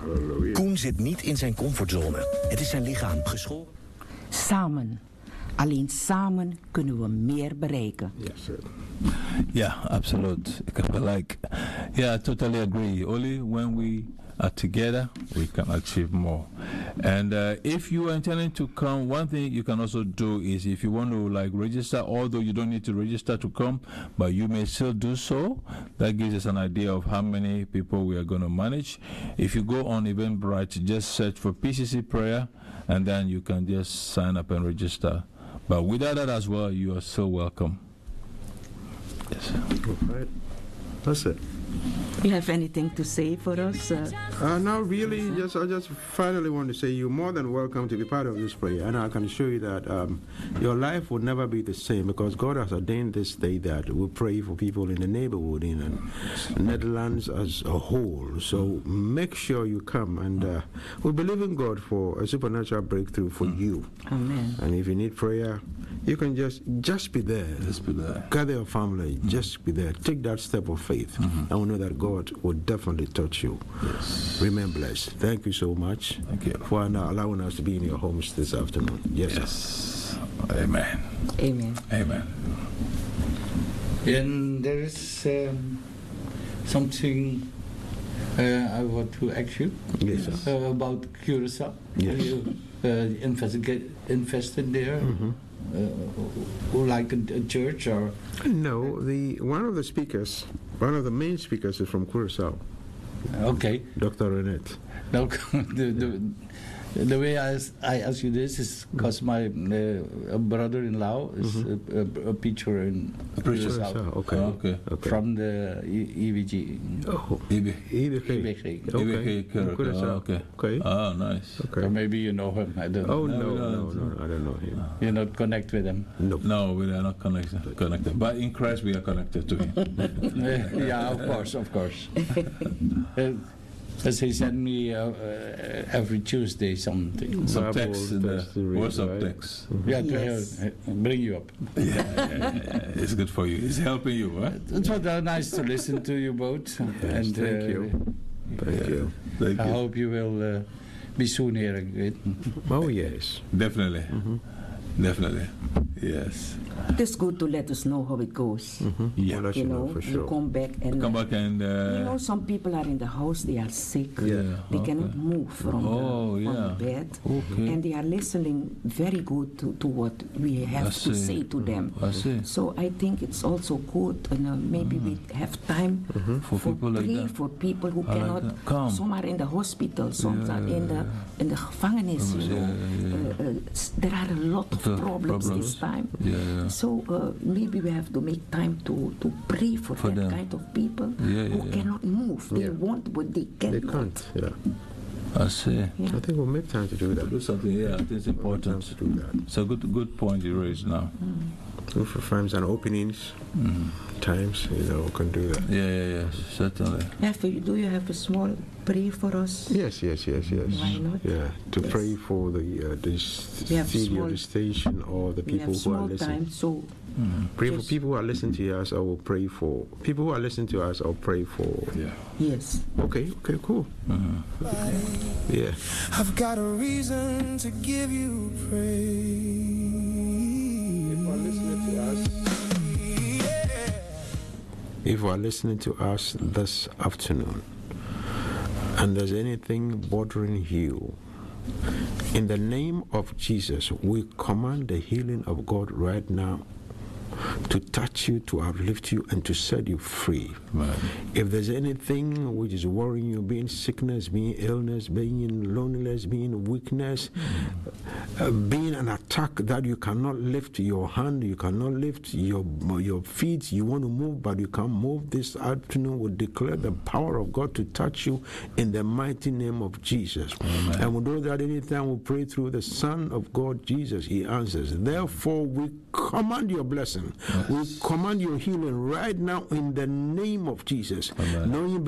Halleluja. Koen zit niet in zijn comfortzone. Het is zijn lichaam geschoren. Samen. Alleen samen kunnen we meer bereiken. Yes, sir. Yeah, absolute. Ik heb gelijk. Yeah, I totally agree. Only when we are together, we can achieve more. And if you are intending to come, one thing you can also do is if you want to like register, although you don't need to register to come, but you may still do so. That gives us an idea of how many people we are going to manage. If you go on Eventbrite, just search for PCC Prayer, and then you can just sign up and register. But without that as well, you are so welcome. Yes. All right. That's it. You have anything to say for us? Now, really, I just finally want to say you're more than welcome to be part of this prayer. And I can assure you that your life will never be the same because God has ordained this day that we pray for people in the neighborhood in Netherlands as a whole. So make sure you come. And we believe in God for a supernatural breakthrough for you. Amen. And if you need prayer, you can just be there. Just be there. Gather your family. Just be there. Take that step of faith. And we know that God will definitely touch you. Yes. Remain blessed. Thank you so much. Thank you. For allowing us to be in your homes this afternoon. Yes, Yes. sir. Amen. Amen. Amen. And there is something I want to ask you Yes, sir. about Curacao. Yes. You invested there, like a church or? No, one of the main speakers is from Curacao, Okay. Dr. Renette. Now, the way I ask you this is because my brother-in-law is a preacher in Curacao. Okay. Okay. From the EVG. Oh, EBG. EBG. EBG Curacao. Curacao. Okay. Okay. Oh, nice. Okay. Or maybe you know him. I don't know. Oh, No, no, I don't know him. You not connect with him. No. No, we are not connected. But in Christ, we are connected to Him. Yeah, of course. As he sent me every Tuesday something. Some Bible text in the text to read, WhatsApp right? text. Yeah, to Yes. bring you up. Yeah. It's good for you. It's helping you, huh? It was nice to listen to you both. Yes, thank you. Thank you. Thank I you. hope you will be soon here again. Oh, yes. Definitely. Definitely. Yes. It is good to let us know how it goes. Yeah. We'll let You you know know, for you sure. come back and Come back and. you know, some people are in the house, they are sick. Yeah, They okay. cannot move from, Oh, from yeah. the bed. Okay. And they are listening very good to what we have I to see. say to them. I see. So I think it's also good, maybe we have time For people like pray that. for people who I like cannot. that. Come. Some are in the hospital, some are in the gevangenis. You know, there are a lot of The problems this time. Yeah. So maybe we have to make time to pray for that them. kind of people who cannot move. They Yeah. want, but they They cannot. can't, yeah. I see. Yeah. I think we'll make time to do that. Do something. Yeah, I think it's important. To do that. It's a good point you raised now. Look for times and openings, times, we can do that. Yeah, certainly. Do you have a small prayer for us? Yes. Why not? Yeah, to Yes. pray for the We have city small- or the station or the We people have who are small listening. time, so Pray for Just- people who are listening to us. I will pray for people who are listening to us. I'll pray for. Yeah. yes. Okay, cool. Yeah. I've got a reason to give you praise. If you are listening to us this afternoon, and there's anything bothering you, in the name of Jesus, we command the healing of God right now to touch you, to uplift you, and to set you free. Right. If there's anything which is worrying you, being sickness, being illness, being loneliness, being weakness, being an attack that you cannot lift your hand, you cannot lift your feet, you want to move but you can't move, this afternoon we declare the power of God to touch you in the mighty name of Jesus. Amen. And we know that anytime we pray through the Son of God, Jesus, He answers. Therefore, we command your blessing. Yes. We command your healing right now in the name of Jesus. Amen. Knowing